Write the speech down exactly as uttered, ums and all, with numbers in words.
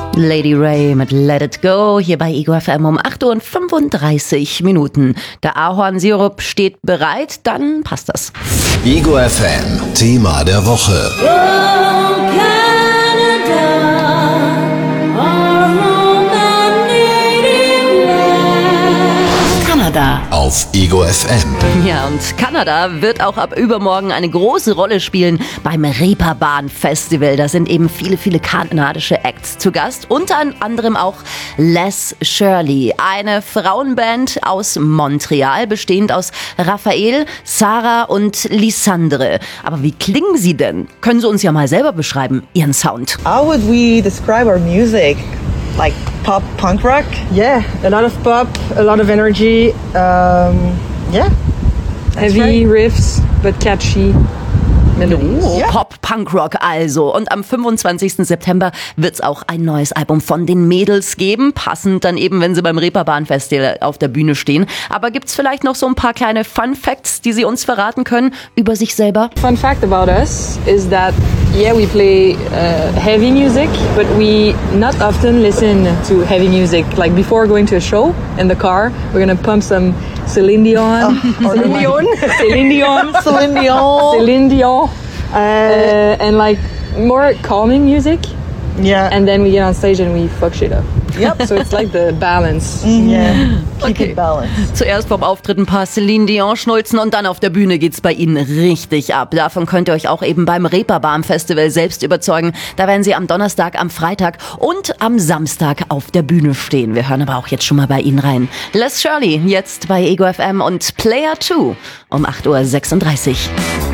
Lady Ray mit Let It Go, hier bei Ego F M um acht Uhr und fünfunddreißig Minuten. Der Ahornsirup steht bereit, dann passt das. Ego F M, Thema der Woche. Kanada. Auf Ego F M. Ja, und Kanada wird auch ab übermorgen eine große Rolle spielen beim Reeperbahn Festival. Da sind eben viele, viele kanadische Acts zu Gast. Unter anderem auch Les Shirley, eine Frauenband aus Montreal, bestehend aus Raphael, Sarah und Lisandre. Aber wie klingen sie denn? Können Sie uns ja mal selber beschreiben, Ihren Sound. How would we describe our music? Like pop, punk rock? Yeah, a lot of pop, a lot of energy. Um, yeah, heavy right. riffs, but catchy melodies. Oh, Ja. Pop, Punk Rock also. Und am fünfundzwanzigsten September wird es auch ein neues Album von den Mädels geben. Passend dann eben, wenn sie beim Reeperbahn Festival auf der Bühne stehen. Aber gibt's vielleicht noch so ein paar kleine Fun Facts, die Sie uns verraten können über sich selber? Fun fact about us is that, yeah, we play uh, heavy music, but we not often listen to heavy music. Like before going to a show in the car, we're gonna pump some Celine Dion. Or Celine Dion. Celine Dion. Celine Dion. Celine Dion. Uh, and like more calming music. Yeah. And then we get on stage and we fuck shit up. Yep. So it's like the balance. yeah. Keep Okay. it balanced. Zuerst vom Auftritt ein paar Celine Dion schnulzen und dann auf der Bühne geht's bei Ihnen richtig ab. Davon könnt ihr euch auch eben beim Reeperbahn Festival selbst überzeugen. Da werden Sie am Donnerstag, am Freitag und am Samstag auf der Bühne stehen. Wir hören aber auch jetzt schon mal bei Ihnen rein. Les Shirley, jetzt bei Ego F M und Player zwei um acht Uhr sechsunddreißig.